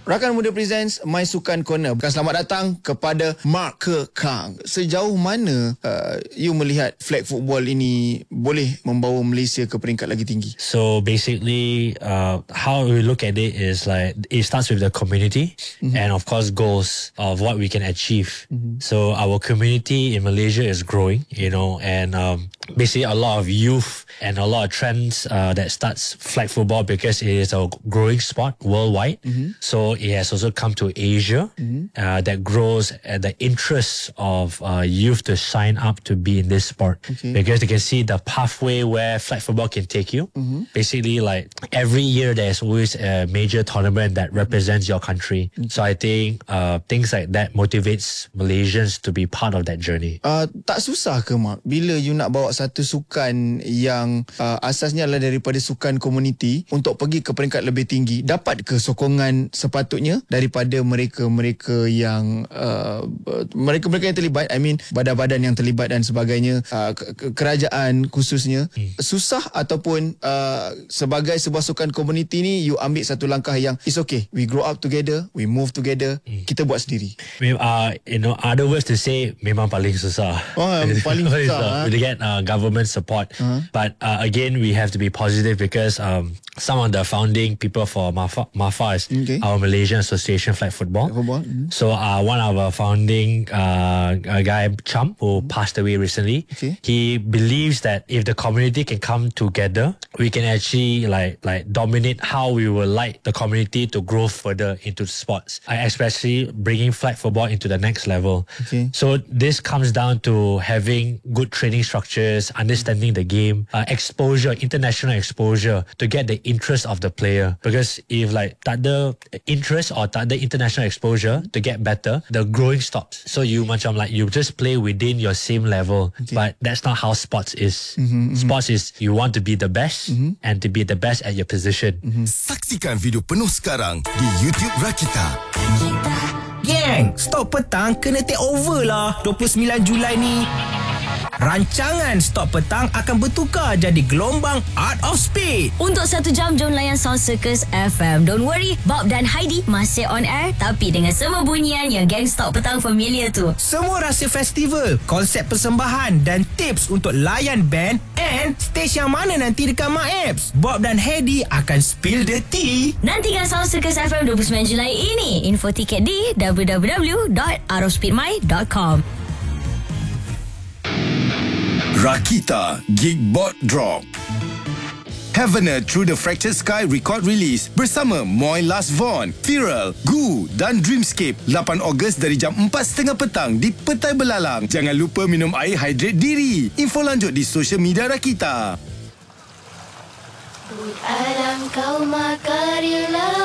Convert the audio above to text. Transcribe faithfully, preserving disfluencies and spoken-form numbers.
Rakan Muda Presents My Sukan Corner. Bukan selamat datang kepada Mark Kang. Sejauh mana uh, you melihat flag football ini boleh membawa Malaysia ke peringkat lagi tinggi? So basically, uh, how we look at it is like it starts with the community mm-hmm. and of course goals of what we can achieve. Mm-hmm. So our community in Malaysia is growing, you know, and um, basically a lot of youth and a lot of trends uh, that starts flag football because it is a growing sport worldwide. Mm-hmm. So it has also come to Asia mm-hmm. uh, that grows at the interest of uh, youth to sign up to be in this sport okay. because they can see the pathway where flag football can take you. Mm-hmm. Basically, like every year there's always a major tournament that represents your country. Mm-hmm. So I think uh, things like that motivates Malaysians to be part of that journey. Uh, tak susah ke Mark bila you nak bawa satu sukan yang uh, asasnya adalah daripada sukan komuniti untuk pergi ke peringkat lebih tinggi? Dapat ke sokongan sepatutnya daripada mereka-mereka yang uh, mereka-mereka yang terlibat, I mean badan-badan yang terlibat dan sebagainya, uh, kerajaan khususnya? Hmm. Susah ataupun uh, sebagai sebuah sukan komuniti ni you ambil satu langkah yang it's okay, we grow up together, we move together, hmm. kita buat sendiri? Uh, you know, other words to say, memang paling susah. Oh, paling susah. We get uh, government support, uh-huh. but uh, again we have to be positive because um, some of the founding people for MAFA, MAFA is okay. our Malaysian Association Flag Football. football. Mm-hmm. So uh, one of our founding uh, a guy Cham who mm-hmm. passed away recently. Okay. He believes that if the community can come together, we can actually like like dominate how we would like the community to grow further into sports, uh, especially bringing flag football into the next level. Okay. So this comes down to having good training structures, understanding the game, uh, exposure, international exposure to get the interest of the player. Because if like tak ada interest or tak ada international exposure to get better, the growing stops. So you macam like you just play within your same level, okay. but that's not how sports is. Mm-hmm, sports mm-hmm. is you want to be the best mm-hmm. and to be the best at your position. Mm-hmm. Saksikan video penuh sekarang di YouTube Rakita. Gang, Stop Petang kena take over lah dua puluh sembilan Julai ni. Rancangan Stop Petang akan bertukar jadi gelombang Art of Speed. Untuk satu jam, jom layan Sound Circus F M. Don't worry, Bob dan Heidi masih on air, tapi dengan semua bunyian yang geng Stop Petang familiar tu. Semua rahsia festival, konsep persembahan dan tips untuk layan band and stage yang mana nanti dekat MAEPS. Bob dan Heidi akan spill the tea. Nantikan Sound Circus F M dua puluh sembilan Julai ini. Info tiket di w w w dot art of speed my dot com. Rakita Geekbot Drop. Heavener Through the Fractured Sky record release bersama Moy Last Von, Viral, Gu dan Dreamscape lapan Ogos dari jam empat tiga puluh petang di Petai Belalang. Jangan lupa minum air hydrate diri. Info lanjut di social media Rakita. Alam kau makarila